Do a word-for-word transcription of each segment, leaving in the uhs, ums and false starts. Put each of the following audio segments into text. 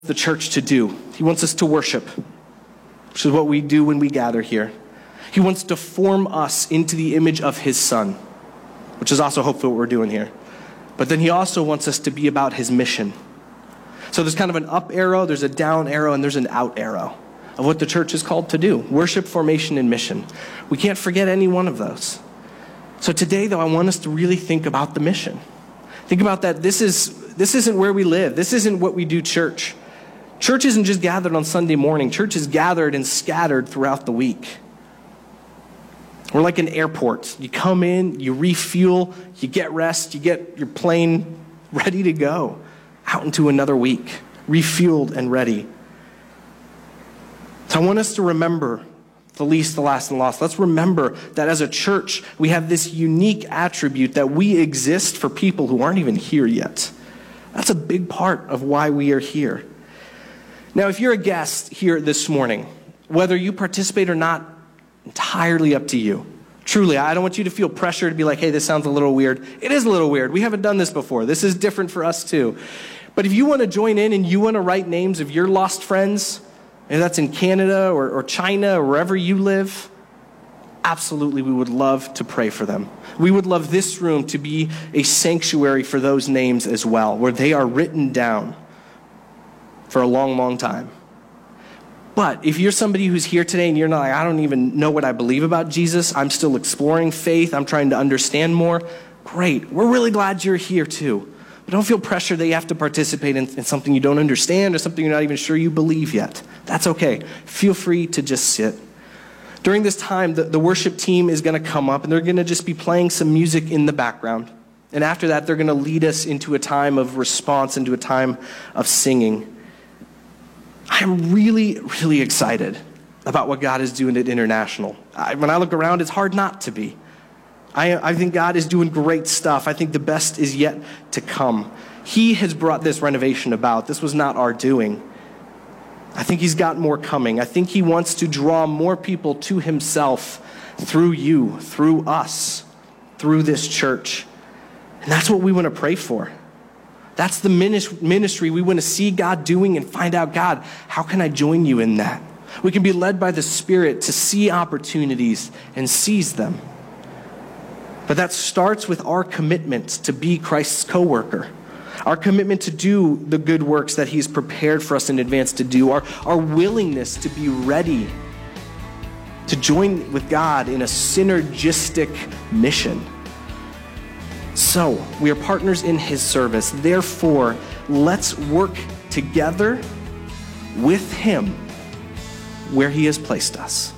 the church to do. He wants us to worship, which is what we do when we gather here. He wants to form us into the image of his Son, which is also hopefully what we're doing here. But then he also wants us to be about his mission. So there's kind of an up arrow, there's a down arrow, and there's an out arrow of what the church is called to do. Worship, formation, and mission. We can't forget any one of those. So today, though, I want us to really think about the mission. Think about that. This is this isn't where we live. This isn't what we do church. Church isn't just gathered on Sunday morning. Church is gathered and scattered throughout the week. We're like an airport. You come in, you refuel, you get rest, you get your plane ready to go out into another week, refueled and ready. So I want us to remember the least, the last, and the lost. Let's remember that as a church, we have this unique attribute that we exist for people who aren't even here yet. That's a big part of why we are here. Now, if you're a guest here this morning, whether you participate or not, entirely up to you. Truly, I don't want you to feel pressure to be like, hey, this sounds a little weird. It is a little weird. We haven't done this before. This is different for us too. But if you want to join in and you want to write names of your lost friends, and that's in Canada or, or China or wherever you live, absolutely we would love to pray for them. We would love this room to be a sanctuary for those names as well, where they are written down for a long, long time. But if you're somebody who's here today and you're not like, I don't even know what I believe about Jesus, I'm still exploring faith, I'm trying to understand more, great. We're really glad you're here too. But don't feel pressure that you have to participate in, in something you don't understand or something you're not even sure you believe yet. That's okay. Feel free to just sit. During this time, the, the worship team is going to come up and they're going to just be playing some music in the background. And after that, they're going to lead us into a time of response, into a time of singing. I'm really, really excited about what God is doing at International. I, when I look around, it's hard not to be. I, I think God is doing great stuff. I think the best is yet to come. He has brought this renovation about. This was not our doing. I think he's got more coming. I think he wants to draw more people to himself through you, through us, through this church. And that's what we want to pray for. That's the ministry we want to see God doing and find out, God, how can I join you in that? We can be led by the Spirit to see opportunities and seize them. But that starts with our commitment to be Christ's co-worker, our commitment to do the good works that he's prepared for us in advance to do, our, our willingness to be ready to join with God in a synergistic mission. So, we are partners in his service. Therefore, let's work together with him where he has placed us.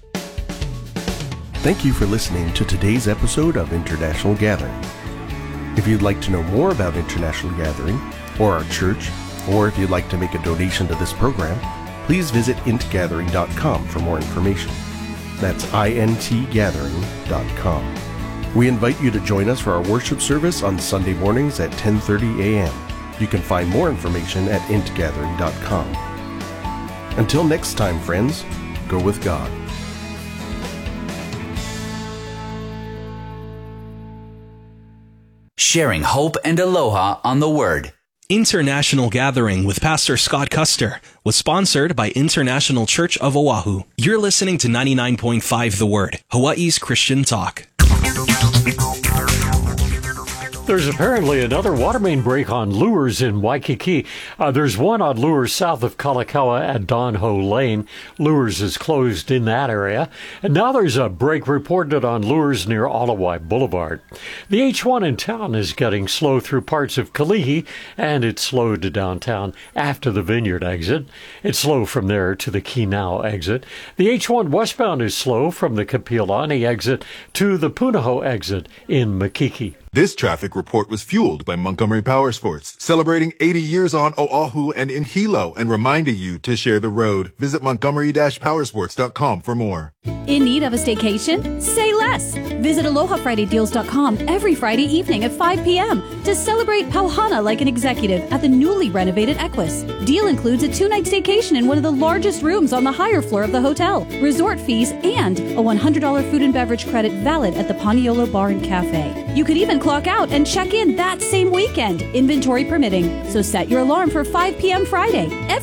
Thank you for listening to today's episode of International Gathering. If you'd like to know more about International Gathering or our church, or if you'd like to make a donation to this program, please visit int gathering dot com for more information. That's int gathering dot com. We invite you to join us for our worship service on Sunday mornings at ten thirty a.m. You can find more information at int gathering dot com. Until next time, friends, go with God. Sharing hope and aloha on the Word. International Gathering with Pastor Scott Custer was sponsored by International Church of Oahu. You're listening to ninety-nine point five The Word, Hawaii's Christian talk. There's apparently another water main break on Lures in Waikiki. Uh, there's one on Lures south of Kalakaua at Don Ho Lane. Lures is closed in that area. And now there's a break reported on Lures near Alawai Boulevard. The H one in town is getting slow through parts of Kalihi, and it's slowed to downtown after the Vineyard exit. It's slow from there to the Kinau exit. The H one westbound is slow from the Kapiolani exit to the Punahou exit in Makiki. This traffic report was fueled by Montgomery Powersports, celebrating eighty years on Oahu and in Hilo and reminding you to share the road. Visit montgomery dash powersports dot com for more. In need of a staycation? Say less. Visit aloha friday deals dot com every Friday evening at five p.m. to celebrate Pauhana like an executive at the newly renovated Equus. Deal includes a two-night staycation in one of the largest rooms on the higher floor of the hotel, resort fees, and a one hundred dollars food and beverage credit valid at the Paniolo Bar and Cafe. You could even clock out and check in that same weekend, inventory permitting. So set your alarm for five p.m. Friday.